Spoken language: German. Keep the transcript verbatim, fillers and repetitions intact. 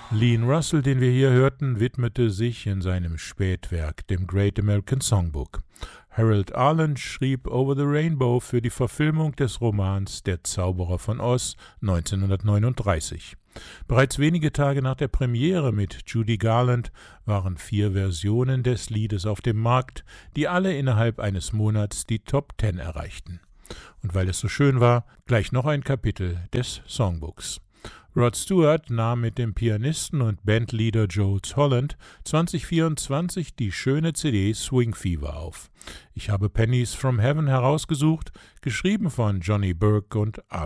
Lean Russell, den wir hier hörten, widmete sich in seinem Spätwerk dem Great American Songbook. Harold Arlen schrieb Over the Rainbow für die Verfilmung des Romans Der Zauberer von Oz neunzehnhundertneununddreißig. Bereits wenige Tage nach der Premiere mit Judy Garland waren vier Versionen des Liedes auf dem Markt, die alle innerhalb eines Monats die Top Ten erreichten. Und weil es so schön war, gleich noch ein Kapitel des Songbooks. Rod Stewart nahm mit dem Pianisten und Bandleader Jools Holland zwanzig vierundzwanzig die schöne C D Swing Fever auf. Ich habe Pennies from Heaven herausgesucht, geschrieben von Johnny Burke und Arthur